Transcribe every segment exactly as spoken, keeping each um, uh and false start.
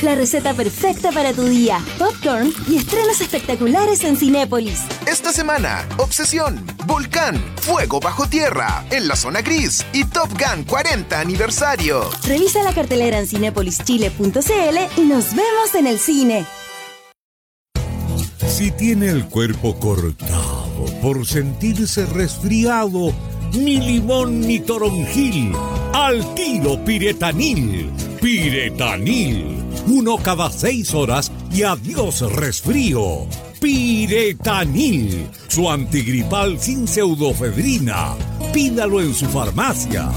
la receta perfecta para tu día, popcorn y estrenos espectaculares en Cinépolis. Esta semana, Obsesión, Volcán, Fuego bajo tierra, En la zona gris y Top Gun cuarenta aniversario. Revisa la cartelera en cinépolis chile punto c l y nos vemos en el cine. Si tiene el cuerpo cortado por sentirse resfriado, ni limón ni toronjil, al tiro Piretanil. Piretanil, uno cada seis horas y adiós resfrío. Piretanil, su antigripal sin pseudofedrina. Pídalo en su farmacia.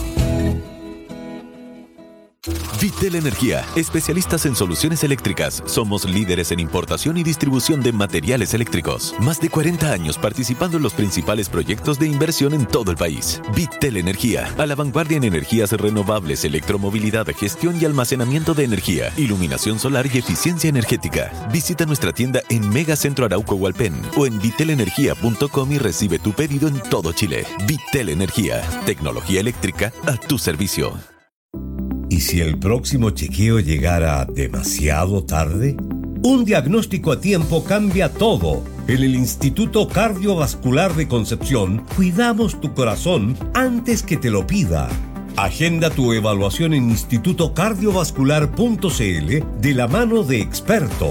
Vitel Energía, especialistas en soluciones eléctricas. Somos líderes en importación y distribución de materiales eléctricos. Más de cuarenta años participando en los principales proyectos de inversión en todo el país. Vitel Energía, a la vanguardia en energías renovables, electromovilidad, gestión y almacenamiento de energía, iluminación solar y eficiencia energética. Visita nuestra tienda en Megacentro Arauco Hualpén o en vitel energía punto com y recibe tu pedido en todo Chile. Vitel Energía, tecnología eléctrica a tu servicio. ¿Y si el próximo chequeo llegara demasiado tarde? Un diagnóstico a tiempo cambia todo. En el Instituto Cardiovascular de Concepción, cuidamos tu corazón antes que te lo pida. Agenda tu evaluación en instituto cardiovascular punto c l de la mano de expertos.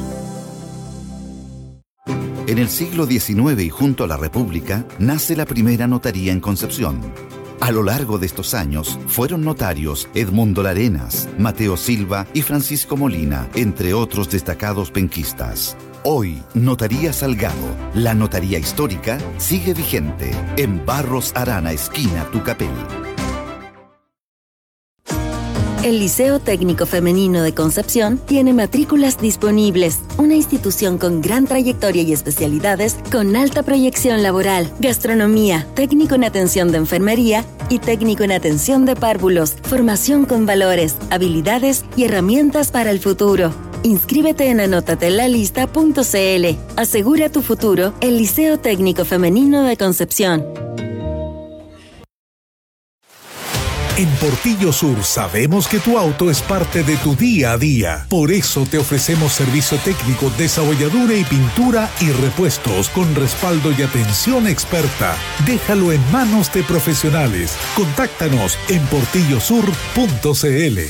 En el siglo diecinueve y junto a la República, nace la primera notaría en Concepción. A lo largo de estos años, fueron notarios Edmundo Larenas, Mateo Silva y Francisco Molina, entre otros destacados penquistas. Hoy, Notaría Salgado, la notaría histórica, sigue vigente en Barros Arana, esquina Tucapel. El Liceo Técnico Femenino de Concepción tiene matrículas disponibles. Una institución con gran trayectoria y especialidades con alta proyección laboral. Gastronomía, técnico en atención de enfermería y técnico en atención de párvulos. Formación con valores, habilidades y herramientas para el futuro. Inscríbete en anotatelalista punto c l. Asegura tu futuro, el Liceo Técnico Femenino de Concepción. En Portillo Sur sabemos que tu auto es parte de tu día a día. Por eso te ofrecemos servicio técnico, desabolladura y pintura y repuestos con respaldo y atención experta. Déjalo en manos de profesionales. Contáctanos en portillo sur punto c l.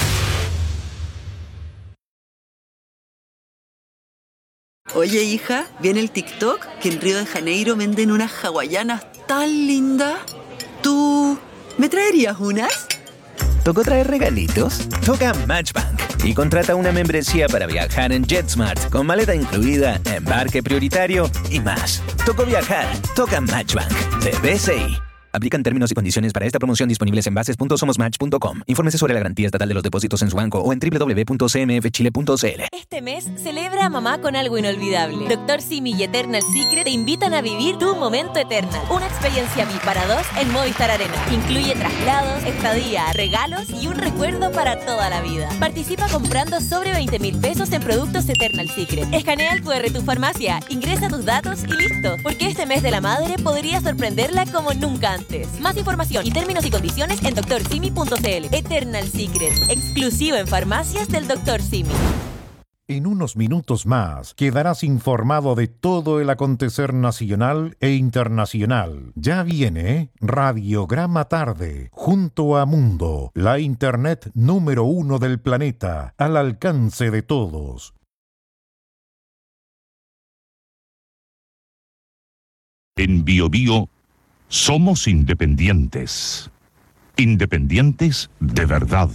Oye, hija, ¿viene el TikTok? Que en Río de Janeiro venden unas hawaianas tan lindas. ¿Tú me traerías unas? ¿Tocó traer regalitos? Toca Matchbank y contrata una membresía para viajar en JetSmart con maleta incluida, embarque prioritario y más. Tocó viajar. Toca Matchbank de B C I. Aplican términos y condiciones para esta promoción disponibles en bases punto somos match punto com. Infórmese sobre la garantía estatal de los depósitos en su banco o en doble u doble u doble u punto c m f chile punto c l. Este mes celebra a mamá con algo inolvidable. Doctor Simi y Eternal Secret te invitan a vivir tu momento Eternal. Una experiencia V I P para dos en Movistar Arena. Incluye traslados, estadía, regalos y un recuerdo para toda la vida. Participa comprando sobre veinte mil pesos en productos Eternal Secret. Escanea el cu erre de tu farmacia, ingresa tus datos y listo. Porque este mes de la madre podría sorprenderla como nunca antes. Más información y términos y condiciones en doctor simi punto c l. Eternal Secret, exclusivo en farmacias del doctor Simi. En unos minutos más quedarás informado de todo el acontecer nacional e internacional. Ya viene Radiograma Tarde, junto a Mundo, la internet número uno del planeta, al alcance de todos. En Bio Bio somos independientes. Independientes de verdad.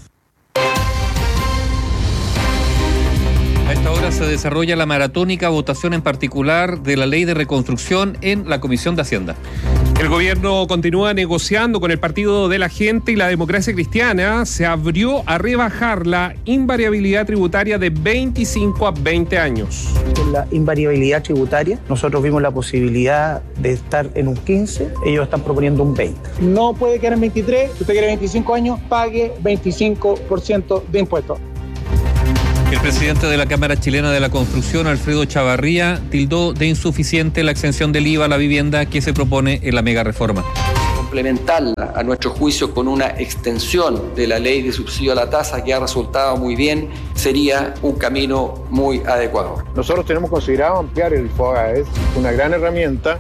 A esta hora se desarrolla la maratónica votación en particular de la Ley de Reconstrucción en la Comisión de Hacienda. El gobierno continúa negociando con el Partido de la Gente y la Democracia Cristiana. Se abrió a rebajar la invariabilidad tributaria de veinticinco a veinte años. Con la invariabilidad tributaria, nosotros vimos la posibilidad de estar en un quince, ellos están proponiendo un veinte. No puede quedar en veintitrés, si usted quiere veinticinco años, pague veinticinco por ciento de impuestos. El presidente de la Cámara Chilena de la Construcción, Alfredo Chavarría, tildó de insuficiente la exención del I V A a la vivienda que se propone en la mega reforma. complementarla, a nuestro juicio, con una extensión de la ley de subsidio a la tasa que ha resultado muy bien, sería un camino muy adecuado. Nosotros tenemos considerado ampliar el FOGA, es una gran herramienta.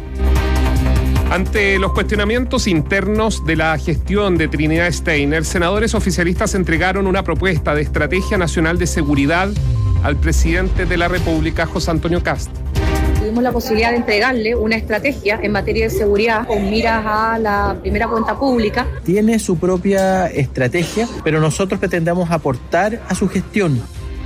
Ante los cuestionamientos internos de la gestión de Trinidad Steiner, senadores oficialistas entregaron una propuesta de estrategia nacional de seguridad al presidente de la República, José Antonio Kast. Tuvimos la posibilidad de entregarle una estrategia en materia de seguridad con miras a la primera cuenta pública. Tiene su propia estrategia, pero nosotros pretendemos aportar a su gestión.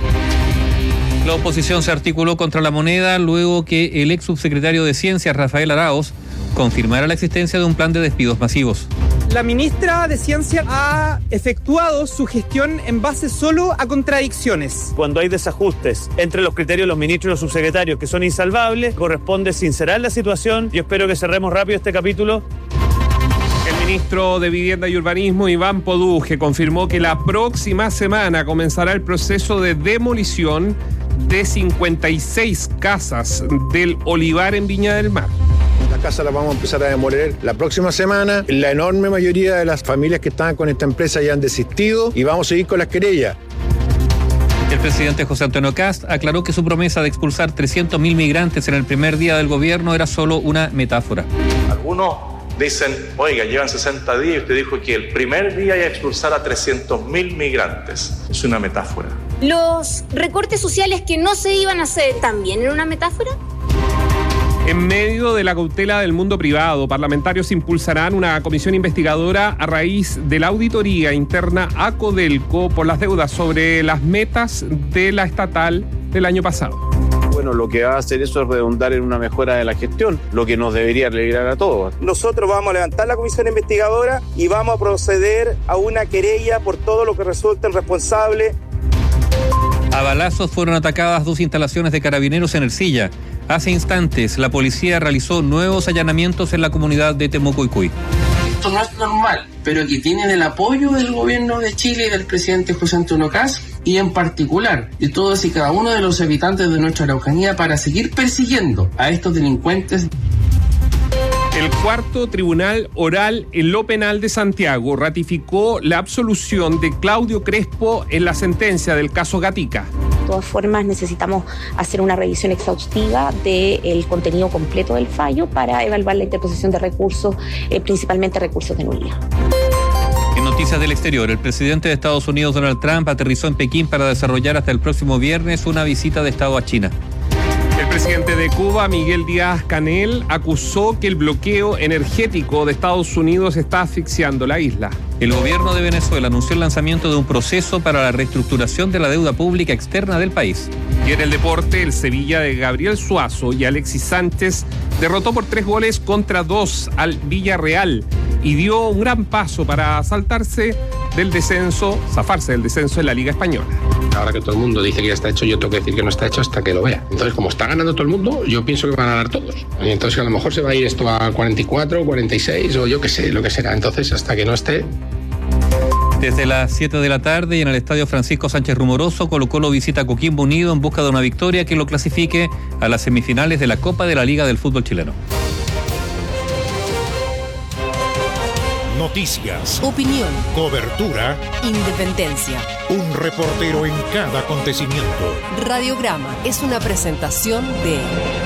La oposición se articuló contra la moneda luego que el ex subsecretario de Ciencias, Rafael Arauz, confirmara la existencia de un plan de despidos masivos. La ministra de Ciencia ha efectuado su gestión en base solo a contradicciones. Cuando hay desajustes entre los criterios de los ministros y los subsecretarios que son insalvables, corresponde sincerar la situación. Yo espero que cerremos rápido este capítulo. El ministro de Vivienda y Urbanismo, Iván Poduje, confirmó que la próxima semana comenzará el proceso de demolición de cincuenta y seis casas del Olivar en Viña del Mar. La casa la vamos a empezar a demoler la próxima semana. La enorme mayoría de las familias que estaban con esta empresa ya han desistido y vamos a seguir con las querellas. El presidente José Antonio Kast aclaró que su promesa de expulsar trescientos mil migrantes en el primer día del gobierno era solo una metáfora. Algunos dicen, oiga, llevan sesenta días y usted dijo que el primer día iba a expulsar a trescientos mil migrantes. Es una metáfora. ¿Los recortes sociales que no se iban a hacer también eran una metáfora? En medio de la cautela del mundo privado, parlamentarios impulsarán una comisión investigadora a raíz de la auditoría interna a Codelco por las deudas sobre las metas de la estatal del año pasado. Bueno, lo que va a hacer eso es redundar en una mejora de la gestión, lo que nos debería alegrar a todos. Nosotros vamos a levantar la comisión investigadora y vamos a proceder a una querella por todo lo que resulte responsable. A balazos fueron atacadas dos instalaciones de carabineros en Ercilla. Hace instantes, la policía realizó nuevos allanamientos en la comunidad de Temuco-Icuy. Esto no es normal, pero que tienen el apoyo del gobierno de Chile y del presidente José Antonio Kast, y en particular de todos y cada uno de los habitantes de nuestra Araucanía, para seguir persiguiendo a estos delincuentes. El cuarto tribunal oral en lo penal de Santiago ratificó la absolución de Claudio Crespo en la sentencia del caso Gatica. De todas formas, necesitamos hacer una revisión exhaustiva del contenido completo del fallo para evaluar la interposición de recursos, eh, principalmente recursos de nulidad. En noticias del exterior, el presidente de Estados Unidos, Donald Trump, aterrizó en Pekín para desarrollar hasta el próximo viernes una visita de Estado a China. El presidente de Cuba, Miguel Díaz-Canel, acusó que el bloqueo energético de Estados Unidos está asfixiando la isla. El gobierno de Venezuela anunció el lanzamiento de un proceso para la reestructuración de la deuda pública externa del país. Y en el deporte, el Sevilla de Gabriel Suazo y Alexis Sánchez derrotó por tres goles contra dos al Villarreal y dio un gran paso para saltarse del descenso, zafarse del descenso en la Liga Española. Ahora que todo el mundo dice que ya está hecho, yo tengo que decir que no está hecho hasta que lo vea. Entonces, como está ganando todo el mundo, yo pienso que van a ganar todos. Y entonces a lo mejor se va a ir esto a cuarenta y cuatro, cuarenta y seis o yo qué sé, lo que será. Entonces, hasta que no esté... Desde las siete de la tarde y en el estadio Francisco Sánchez Rumoroso, Colo-Colo visita a Coquimbo Unido en busca de una victoria que lo clasifique a las semifinales de la Copa de la Liga del Fútbol Chileno. Noticias, opinión, cobertura, independencia. Un reportero en cada acontecimiento. Radiograma es una presentación de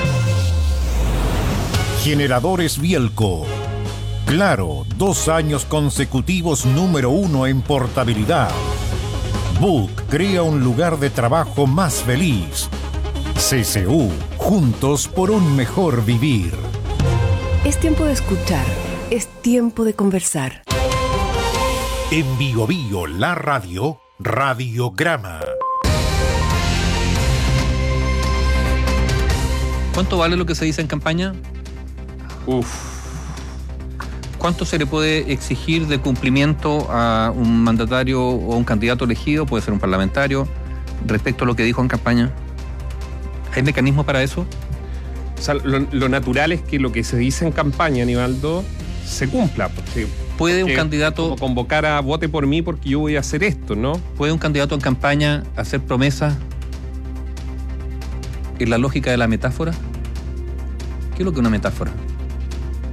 Generadores Bielco. Claro, dos años consecutivos número uno en portabilidad. Book crea un lugar de trabajo más feliz. C C U, juntos por un mejor vivir. Es tiempo de escuchar. Es tiempo de conversar. En Bio Bio, la radio, Radiograma. ¿Cuánto vale lo que se dice en campaña? Uf. ¿Cuánto se le puede exigir de cumplimiento a un mandatario o a un candidato elegido, puede ser un parlamentario, respecto a lo que dijo en campaña? ¿Hay mecanismos para eso? O sea, lo, lo natural es que lo que se dice en campaña, Aníbaldo, se cumpla. Porque, ¿Puede un porque candidato como convocar a vote por mí porque yo voy a hacer esto, ¿no? ¿Puede un candidato en campaña hacer promesas en la lógica de la metáfora? ¿Qué es lo que es una metáfora?